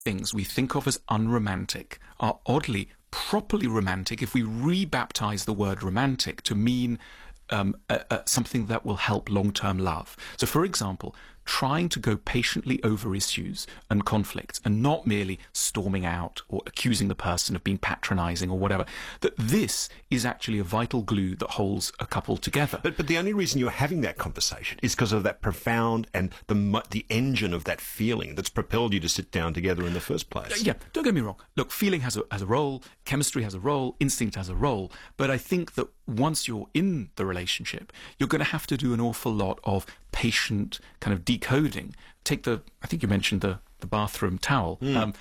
things we think of as unromantic are oddly properly romantic if we rebaptize the word romantic to mean something that will help long-term love. So, for example, trying to go patiently over issues and conflicts and not merely storming out or accusing the person of being patronizing or whatever, that this is actually a vital glue that holds a couple together. But the only reason you're having that conversation is because of that profound and the engine of that feeling that's propelled you to sit down together in the first place. Yeah, don't get me wrong. Look, feeling has a role, chemistry has a role, instinct has a role, but I think that once you're in the relationship, you're going to have to do an awful lot of patient kind of decoding. I think you mentioned the bathroom towel.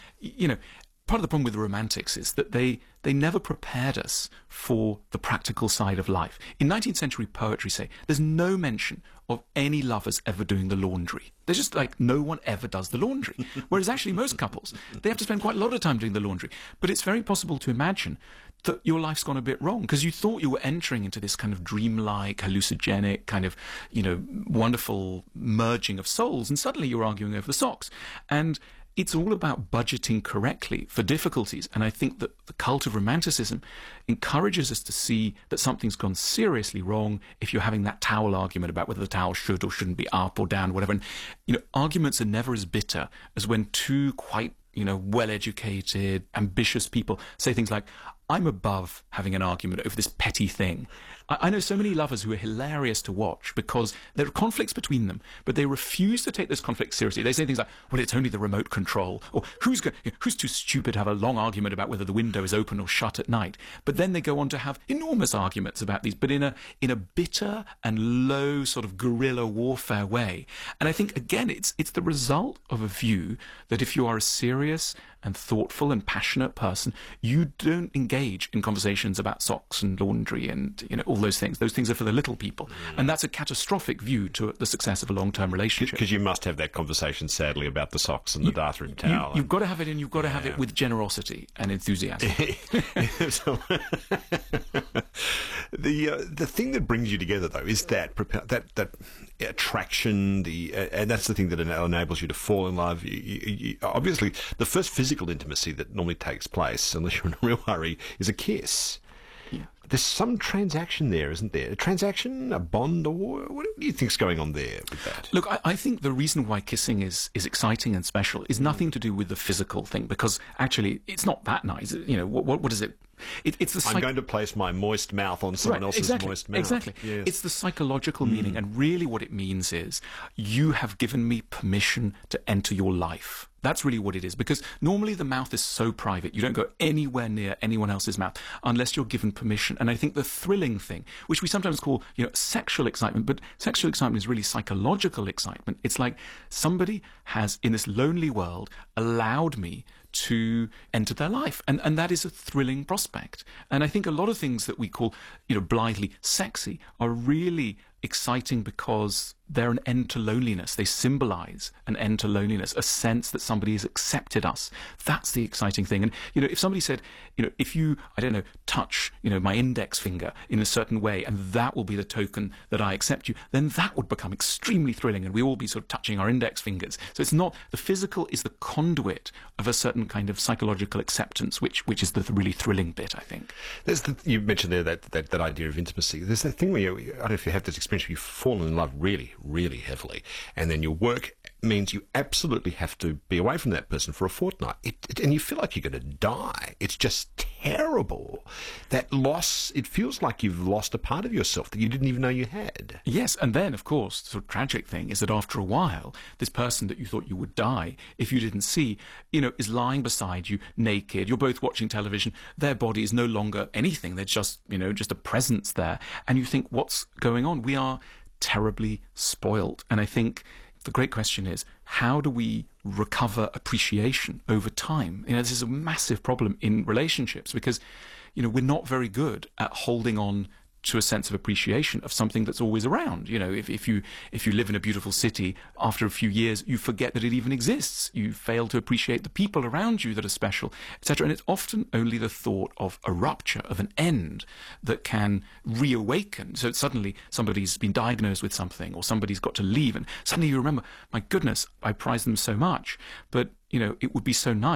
Part of the problem with the romantics is that they never prepared us for the practical side of life. In 19th century poetry, say, there's no mention of any lovers ever doing the laundry. There's just like no one ever does the laundry. Whereas actually most couples, they have to spend quite a lot of time doing the laundry. But it's very possible to imagine that your life's gone a bit wrong because you thought you were entering into this kind of dreamlike, hallucinogenic, kind of, wonderful merging of souls, and suddenly you're arguing over the socks. And it's all about budgeting correctly for difficulties. And I think that the cult of romanticism encourages us to see that something's gone seriously wrong if you're having that towel argument about whether the towel should or shouldn't be up or down, whatever. And, arguments are never as bitter as when two quite, well-educated, ambitious people say things like, I'm above having an argument over this petty thing. I know so many lovers who are hilarious to watch because there are conflicts between them, but they refuse to take those conflicts seriously. They say things like, well, it's only the remote control, or who's too stupid to have a long argument about whether the window is open or shut at night. But then they go on to have enormous arguments about these, but in a bitter and low sort of guerrilla warfare way. And I think, again, it's the result of a view that if you are a serious and thoughtful and passionate person, you don't engage in conversations about socks and laundry and all those things. Those things are for the little people. And that's a catastrophic view to the success of a long-term relationship. Because you must have that conversation, sadly, about the socks and the bathroom towel. You've got to have it, and you've got to have it with generosity and enthusiasm. The thing that brings you together, though, is that attraction, and that's the thing that enables you to fall in love. Obviously, the first physical intimacy that normally takes place, unless you're in a real hurry, is a kiss. Yeah. There's some transaction there, isn't there? A transaction, a bond, or what do you think's going on there with that? Look, I think the reason why kissing is exciting and special is nothing to do with the physical thing, because actually it's not that nice. What is it? It's the I'm going to place my moist mouth on someone else's moist mouth. Exactly. Yes. It's the psychological meaning, and really what it means is you have given me permission to enter your life. That's really what it is, because normally the mouth is so private, you don't go anywhere near anyone else's mouth unless you're given permission. And I think the thrilling thing, which we sometimes call, sexual excitement, but sexual excitement is really psychological excitement. It's like somebody has, in this lonely world, allowed me to enter their life. And that is a thrilling prospect. And I think a lot of things that we call, blithely sexy are really exciting because they're an end to loneliness. They symbolize an end to loneliness, a sense that somebody has accepted us. That's the exciting thing. And, if somebody said, if you, touch, my index finger in a certain way, and that will be the token that I accept you, then that would become extremely thrilling, and we all be sort of touching our index fingers. So it's not, the physical is the conduit of a certain kind of psychological acceptance, which is the really thrilling bit, I think. You mentioned there that idea of intimacy. There's that thing where I don't know if you have this experience where you fall in love really, really heavily, and then your work means you absolutely have to be away from that person for a fortnight, and you feel like you're going to die. It's just terrible. That loss, it feels like you've lost a part of yourself that you didn't even know you had. Yes, and then, of course, the sort of tragic thing is that after a while, this person that you thought you would die, if you didn't see, is lying beside you, naked, you're both watching television, their body is no longer anything, they're just, just a presence there, and you think, what's going on? We are terribly spoilt. And I think the great question is, how do we recover appreciation over time? This is a massive problem in relationships because, we're not very good at holding on to a sense of appreciation of something that's always around. If you live in a beautiful city, after a few years, you forget that it even exists. You fail to appreciate the people around you that are special, etc. And it's often only the thought of a rupture, of an end, that can reawaken. So suddenly somebody's been diagnosed with something, or somebody's got to leave, and suddenly you remember, my goodness, I prize them so much, but it would be so nice